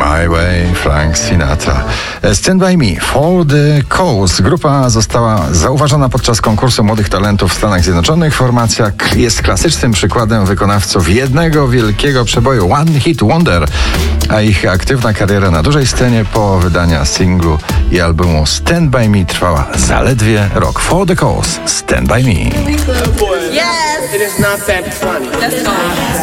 My Way, Frank Sinatra. Stand By Me, For the Cause. Grupa została zauważona podczas konkursu Młodych Talentów w Stanach Zjednoczonych. Formacja jest klasycznym przykładem wykonawców jednego wielkiego przeboju, One Hit Wonder, a ich aktywna kariera na dużej scenie po wydaniu singlu i albumu Stand By Me trwała zaledwie rok. For the Cause, Stand By Me. Yes! It is not that funny. That's all.